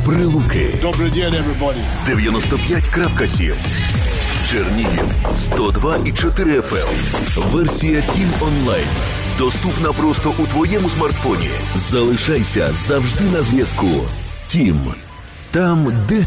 Прилуки. Добрий день, everybody. 95.7. Чернігів 102,4 FM. Версія Тім Онлайн. Доступна просто у твоєму смартфоні. Залишайся завжди на зв'язку. Тім. Там, де